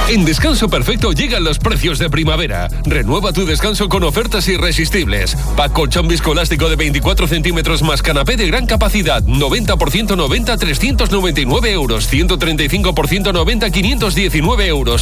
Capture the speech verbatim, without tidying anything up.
En Descanso Perfecto llegan los precios de primavera. Renueva tu descanso con ofertas irresistibles. Pack colchón viscoelástico de veinticuatro centímetros más canapé de gran capacidad. noventa por ciento noventa, trescientos noventa y nueve euros. ciento treinta y cinco por ciento noventa, quinientos diecinueve euros.